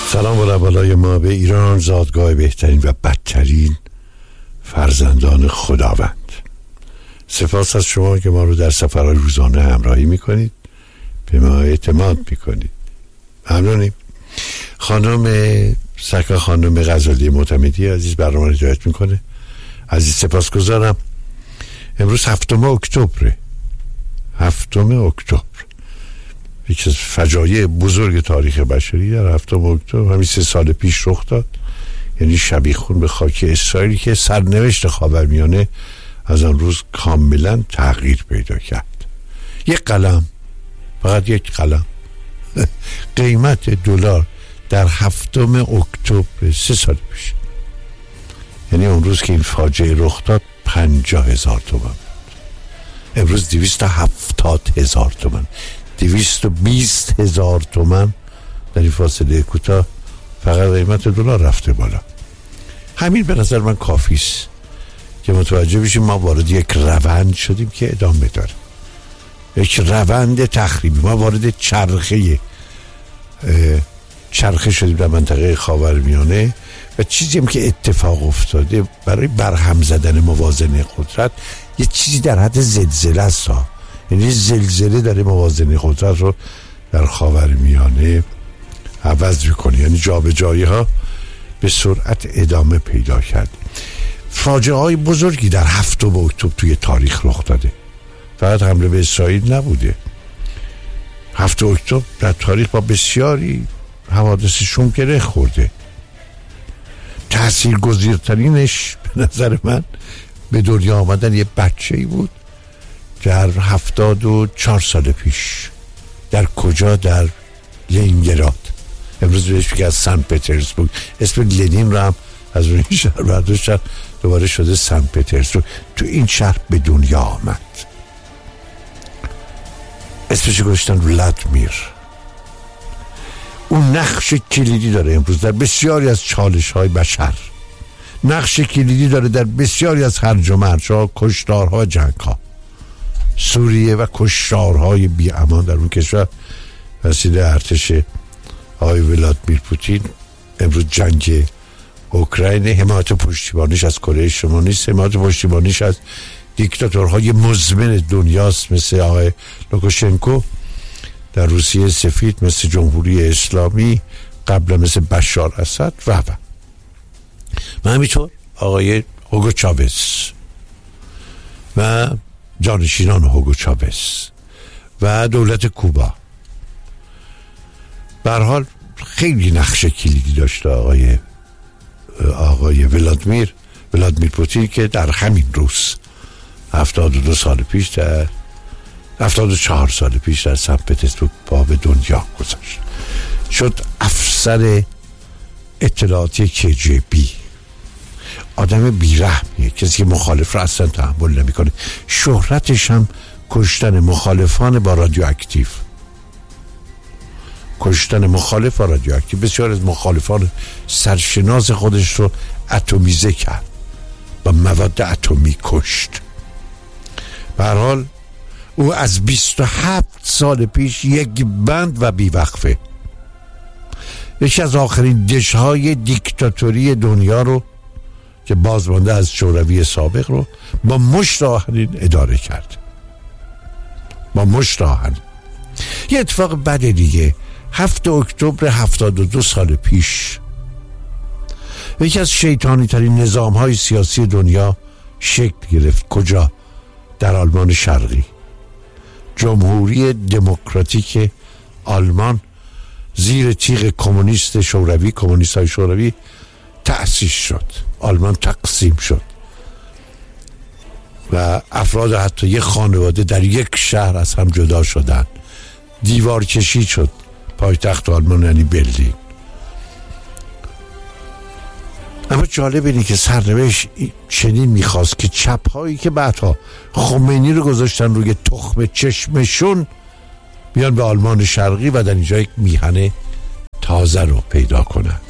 سلام بر بالای ما به ایران، زادگاه بهترین و بدترین فرزندان خداوند. سپاس از شما که ما رو در سفرهای روزانه همراهی میکنید، به ما اعتماد میکنید. ممنونیم. خانم سکا، خانم غزالی معتمدی عزیز برنامه رو هدایت میکنه. عزیز سپاسگزارم. امروز 7 اکتبر، 7 اکتبر، یکی از فجایع بزرگ تاریخ بشری در 7 اکتبر همین 3 سال پیش رخ داد. یعنی شبیخون به خاک اسرائیلی که سرنوشت خاورمیانه از آن روز کاملا تغییر پیدا کرد. یک قلم، فقط یک قلم، قیمت دلار در 7 اکتبر 3 سال پیش، یعنی اون روز که این فاجعه رخ داد، 50,000 تومان. امروز 270,000 تومان، 220,000 تومان. در این فاصله کوتاه فقط قیمت دلار رفته بالا. همین به نظر من کافیست که متوجه بشیم ما وارد یک روند شدیم که ادامه داره، یک روند تخریبی. ما وارد چرخه شدیم در منطقه خاورمیانه و چیزی هم که اتفاق افتاده برای برهم زدن موازنه قدرت یه چیزی در حد زلزله است. یعنی زلزله داره موازنه قدرت رو در خاورمیانه عوض میکنه، یعنی جابجایی ها به سرعت ادامه پیدا کرد. فاجعه های بزرگی در 7 اکتبر توی تاریخ رخ داده. فقط حمله به اسرائیل نبوده. 7 اکتبر در تاریخ با بسیاری حوادث شوم گره خورده. تاثیرگذارترینش به نظر من به دنیا آمدن یه بچه‌ای بود در 74 سال پیش. در کجا؟ در لنینگراد. امروز بهش میگه از سن پترزبورگ. اسم لنین رو هم از اون شهر برداشتن، دوباره شده سن پترزبورگ. تو این شهر به دنیا آمد. اسمش گذاشتن ولادیمیر. اون نقش کلیدی داره امروز در بسیاری از چالش‌های بشر. نقش کلیدی داره در بسیاری از هرج و مرج‌ها، کشتارها، جنگ‌ها. سوریه و کشتارهای بی امان در اون کشور وسیله ارتش آقای ولادیمیر پوتین. امروز جنگ اوکراین حمایت پشتیبانیش از کره شمالی نیست، حمایت پشتیبانیش از دیکتاتورهای مزمن دنیاست، مثل آقای لوکاشنکو در روسیه سفید، مثل جمهوری اسلامی قبل، مثل بشار اسد و همینطور آقای هوگو چاوز و جانشینان هوگو چاوز و دولت کوبا. به هر حال خیلی نقش کلیدی داشته آقای ولادیمیر پوتین که در همین روز 72 سال پیش، در 74 سال پیش در سن پترزبورگ پا به دنیا گذاشت. شد افسر اطلاعاتی KGB. آدم بیرحمیه، کسی که مخالف را اصلا تحمل نمیکنه. شهرتش هم کشتن مخالفان با رادیواکتیو. کشتن مخالف با رادیواکتیو. بسیار از مخالفان سرشناس خودش رو اتمیزه کرد، با مواد اتمی کشت. به هر حال او از 27 سال پیش یک بند و بیوقفه یکی از آخرین دژهای دیکتاتوری دنیا رو که بازمانده از شوروی سابق رو با مشت آهنین اداره کرد. با مشت آهنین. یه اتفاق بد دیگه. 7 اکتبر 72 سال پیش یکی از شیطانی ترین نظام های سیاسی دنیا شکل گرفت. کجا؟ در آلمان شرقی. جمهوری دموکراتیک آلمان زیر تیغ کمونیست شوروی، کمونیست های شوروی تأسیس شد. آلمان تقسیم شد و افراد حتی یک خانواده در یک شهر از هم جدا شدن. دیوار کشی شد پایتخت آلمان، یعنی برلین. اما جالب اینه که سرنوشت چنین میخواست که چپ هایی که بعدها خمینی رو گذاشتن روی تخم چشمشون بیان به آلمان شرقی و در اینجا یک میهن تازه رو پیدا کنن.